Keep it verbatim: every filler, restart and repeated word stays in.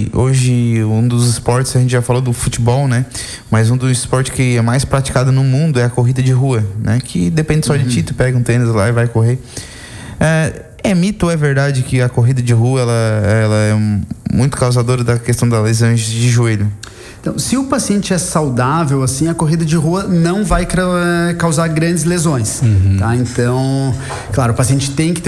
que hoje um dos esportes, a gente já falou do futebol, né? Mas um dos esportes que é mais praticado no mundo é a corrida de rua, né? Que depende só uhum. de ti, tu pega um tênis lá e vai correr. É, é mito ou é verdade que a corrida de rua ela, ela é muito causadora da questão das lesões de joelho? Então, se o paciente é saudável, assim, a corrida de rua não vai causar grandes lesões, uhum. tá? Então, claro, o paciente tem que ter